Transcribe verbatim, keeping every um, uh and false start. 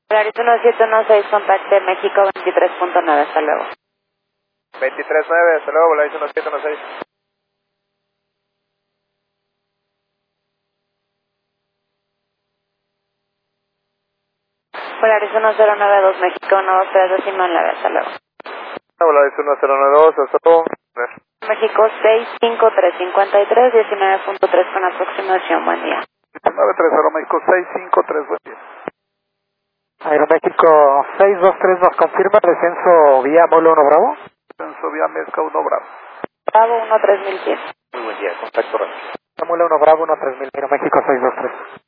Polaris uno siete uno seis, contacte México veintitrés punto nueve, hasta luego. veintitrés nueve, hasta luego, Polaris uno siete uno seis. Polaris uno cero nueve dos, México uno dos tres, décimo nueve, hasta luego. Polaris uno cero nueve dos, hasta luego. México seis cinco tres cinco tres, diecinueve punto tres con aproximación, buen día. nueve tres cero, México seis cinco tres, buen día. Aeroméxico seis dos tres nos confirma descenso vía vuelo uno Bravo. Descenso vía Mezca uno Bravo. Bravo uno tres mil cien. Muy buen día, contacto rápido. Vuelo uno Bravo uno tres mil, Aeroméxico seis dos tres.